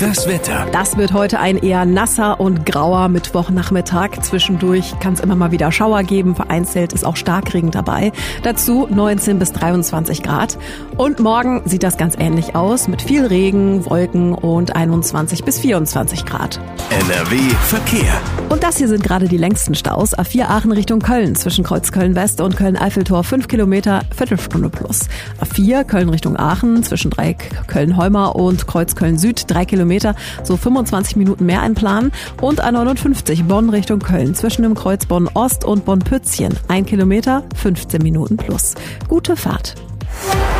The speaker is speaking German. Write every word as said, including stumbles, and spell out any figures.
Das Wetter. Das wird heute ein eher nasser und grauer Mittwochnachmittag. Zwischendurch kann es immer mal wieder Schauer geben. Vereinzelt ist auch Starkregen dabei. Dazu neunzehn bis dreiundzwanzig Grad. Und morgen sieht das ganz ähnlich aus mit viel Regen, Wolken und einundzwanzig bis vierundzwanzig Grad. N R W Verkehr. Und das hier sind gerade die längsten Staus. A vier Aachen Richtung Köln zwischen Kreuzköln West und Köln-Eiffeltor fünf Kilometer, Viertelstunde plus. A vier Köln Richtung Aachen zwischen Dreieck Köln-Heumar und Kreuzköln Süd drei Kilometer, so fünfundzwanzig Minuten mehr einplanen. Und A neunundfünfzig Bonn Richtung Köln zwischen dem Kreuz Bonn Ost und Bonn Pützchen ein Kilometer, fünfzehn Minuten plus. Gute Fahrt.